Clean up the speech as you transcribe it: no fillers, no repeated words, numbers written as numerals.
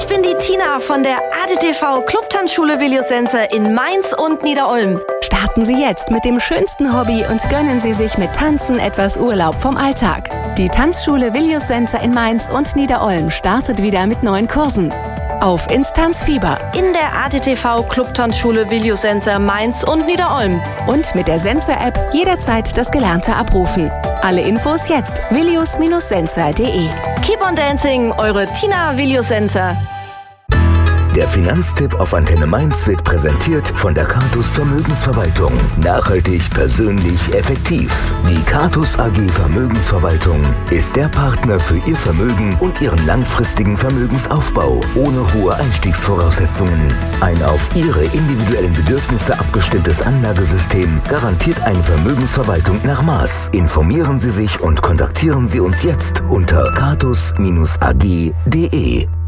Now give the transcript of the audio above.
Ich bin die Tina von der ADTV Clubtanzschule Viljosense in Mainz und Niederolm. Starten Sie jetzt mit dem schönsten Hobby und gönnen Sie sich mit Tanzen etwas Urlaub vom Alltag. Die Tanzschule Viljosense in Mainz und Niederolm startet wieder mit neuen Kursen. Auf Instanzfieber. In der ADTV Clubtanzschule Viljosense Mainz und Niederolm. Und mit der Sense-App jederzeit das Gelernte abrufen. Alle Infos jetzt viljos-sense.de. Keep on dancing, eure Tina Viljosense. Der Finanztipp auf Antenne Mainz wird präsentiert von der Catus Vermögensverwaltung. Nachhaltig, persönlich, effektiv. Die Catus AG Vermögensverwaltung ist der Partner für Ihr Vermögen und Ihren langfristigen Vermögensaufbau ohne hohe Einstiegsvoraussetzungen. Ein auf Ihre individuellen Bedürfnisse abgestimmtes Anlagesystem garantiert eine Vermögensverwaltung nach Maß. Informieren Sie sich und kontaktieren Sie uns jetzt unter catus-ag.de.